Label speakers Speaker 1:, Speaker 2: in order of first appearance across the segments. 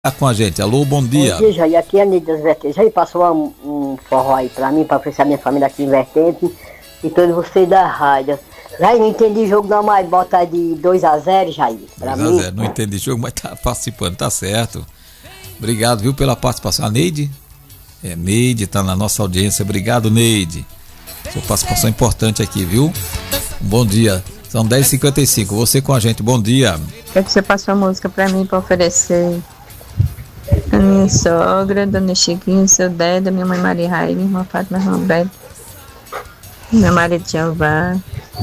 Speaker 1: Tá com a gente. Alô, bom dia.
Speaker 2: Bom dia, Jair. Aqui é a Neide das Vertentes. Jair, passou um forró aí pra mim, pra oferecer a minha família aqui em Vertentes e todos vocês da rádio. Jair, não entendi jogo não, mas bota aí de 2-0, Jair, pra mim.
Speaker 1: 2-0, não entendi jogo, mas tá participando, tá certo. Obrigado, viu, pela participação. A Neide? Neide tá na nossa audiência. Obrigado, Neide. Sua participação é importante aqui, viu? Bom dia. São 10h55. Você com a gente, bom dia.
Speaker 3: Quer que você passe uma música pra mim, pra oferecer a minha sogra, Dona Chiquinha, seu Deda, minha mãe Maria Raí, minha irmã Fátima, minha irmã Beto, meu marido Jeová,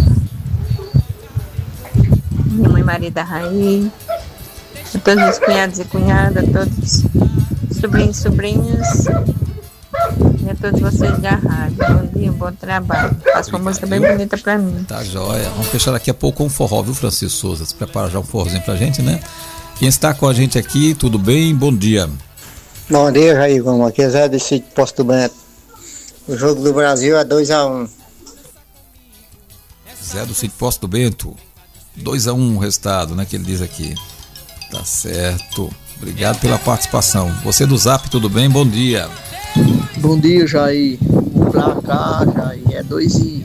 Speaker 3: minha mãe Maria da Raí, a todos os cunhados e cunhadas, a todos os sobrinhos e sobrinhas, e a todos vocês da rádio. Bom dia, bom trabalho. Faça uma música bem bonita pra mim.
Speaker 1: Tá joia. Vamos fechar daqui a pouco com um forró, viu, Francisco Souza? Se prepara já um forrozinho pra gente, né? Quem está com a gente aqui, tudo bem? Bom dia.
Speaker 4: Bom dia, Jair. Aqui é Zé do Sítio Posto Bento. O jogo do Brasil é 2-1.
Speaker 1: Zé do Sítio Posto Bento. 2-1 o resultado, né? Que ele diz aqui. Tá certo. Obrigado pela participação. Você do Zap, tudo bem? Bom dia.
Speaker 5: Bom dia, Jair. O placar, Jair, é 2-1.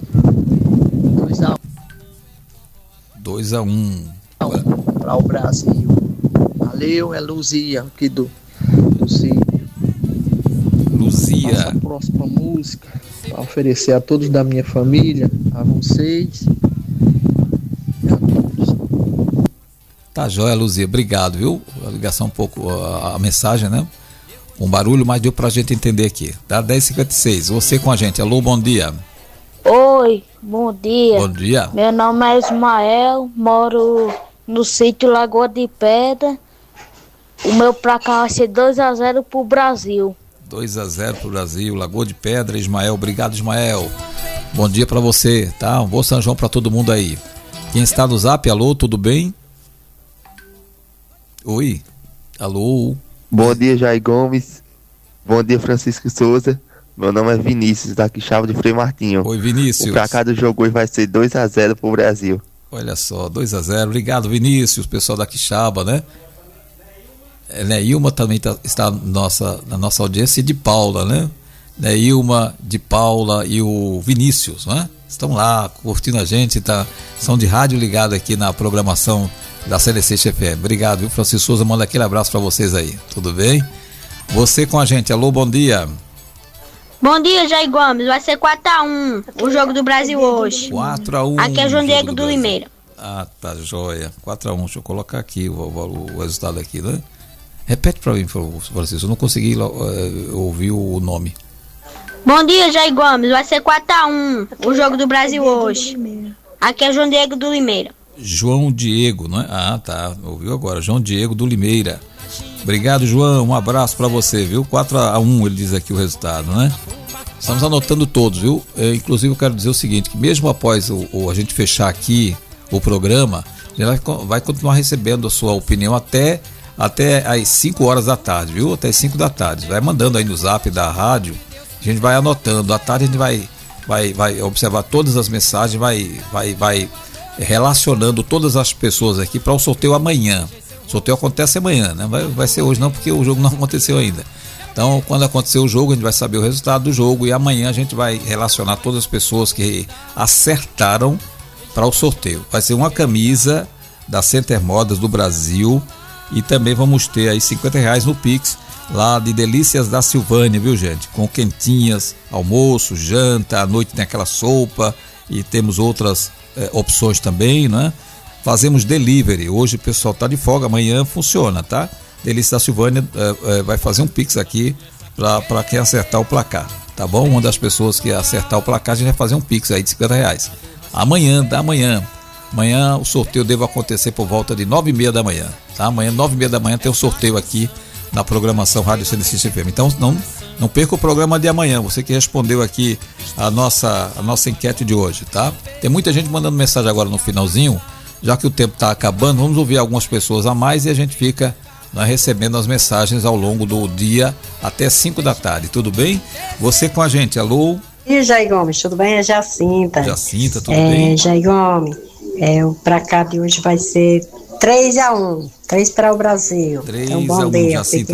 Speaker 1: 2-1.
Speaker 5: Para o Brasil. Valeu, é Luzia aqui do sítio.
Speaker 1: Luzia.
Speaker 5: Nossa próxima música para oferecer a todos da minha família, a vocês e a todos.
Speaker 1: Tá joia, Luzia. Obrigado, viu? A ligação um pouco, a mensagem, né? Um barulho, mas deu pra gente entender aqui. Tá 10h56. Você com a gente. Alô, bom dia.
Speaker 6: Oi, bom dia.
Speaker 1: Bom dia.
Speaker 6: Meu nome é Ismael, moro no sítio Lagoa de Pedra. O meu placar vai ser 2-0 pro Brasil.
Speaker 1: 2-0 pro Brasil, Lagoa de Pedra, Ismael. Obrigado, Ismael. Bom dia pra você, tá? Um bom São João pra todo mundo aí. Quem está no Zap, alô, tudo bem? Oi, alô.
Speaker 7: Bom dia, Jair Gomes. Bom dia, Francisco Souza. Meu nome é Vinícius, da Quixaba de Frei Martinho.
Speaker 1: Oi, Vinícius.
Speaker 7: O placar do jogo hoje vai ser 2-0 pro Brasil.
Speaker 1: Olha só, 2-0. Obrigado, Vinícius, pessoal da Quixaba, né? Neilma também está na nossa audiência, e de Paula, né? Neilma, de Paula e o Vinícius, né? Estão lá curtindo a gente, são de rádio ligado aqui na programação da CLC FM. Obrigado, viu, Francisco Souza? Manda aquele abraço para vocês aí, tudo bem? Você com a gente, alô, bom dia.
Speaker 6: Bom dia, Jair Gomes, vai ser 4-1 o jogo do Brasil hoje.
Speaker 1: 4-1.
Speaker 6: Aqui é João Diego do Limeira.
Speaker 1: Ah, tá joia. 4-1, deixa eu colocar aqui o resultado aqui, né? Repete para mim, Francisco, eu não consegui ouvir o nome.
Speaker 6: Bom dia, Jair Gomes, vai ser 4-1 o jogo do Brasil hoje. Aqui é João Diego do Limeira.
Speaker 1: João Diego, não é? Ah, tá, ouviu agora, João Diego do Limeira. Obrigado, João, um abraço para você, viu? 4-1, ele diz aqui o resultado, né? Estamos anotando todos, viu? Inclusive eu quero dizer o seguinte, que mesmo após a gente fechar aqui o programa, a gente vai continuar recebendo a sua opinião até às 5 horas da tarde, viu? Até às 5 da tarde. Vai mandando aí no Zap da rádio, a gente vai anotando. À tarde a gente vai observar todas as mensagens, vai relacionando todas as pessoas aqui para o sorteio amanhã. O sorteio acontece amanhã, né? Vai ser hoje não, porque o jogo não aconteceu ainda. Então, quando acontecer o jogo, a gente vai saber o resultado do jogo e amanhã a gente vai relacionar todas as pessoas que acertaram para o sorteio. Vai ser uma camisa da Center Modas do Brasil e também vamos ter aí R$50 no Pix lá de Delícias da Silvânia, viu, gente? Com quentinhas, almoço, janta, à noite tem aquela sopa e temos outras opções também, né? Fazemos delivery, hoje o pessoal tá de folga, amanhã funciona, tá? Delícias da Silvânia vai fazer um Pix aqui para quem acertar o placar, tá bom? Uma das pessoas que acertar o placar, a gente vai fazer um Pix aí de R$50. Amanhã o sorteio deve acontecer por volta de 9h30 da manhã, tá? Amanhã, 9h30 da manhã, tem um sorteio aqui na programação Rádio CLC FM. Então, não perca o programa de amanhã, você que respondeu aqui a nossa enquete de hoje, tá? Tem muita gente mandando mensagem agora no finalzinho, já que o tempo está acabando, vamos ouvir algumas pessoas a mais e a gente fica recebendo as mensagens ao longo do dia até 5 da tarde, tudo bem? Você com a gente, alô?
Speaker 2: E Jair Gomes, tudo bem? É Jacinta.
Speaker 1: Jacinta, tudo bem?
Speaker 2: Jair Gomes, o pra cá de hoje vai ser
Speaker 8: 3-1. 3 para o Brasil.
Speaker 1: 3
Speaker 8: Então, bom
Speaker 1: a 1,
Speaker 8: dia,
Speaker 1: Jacinta.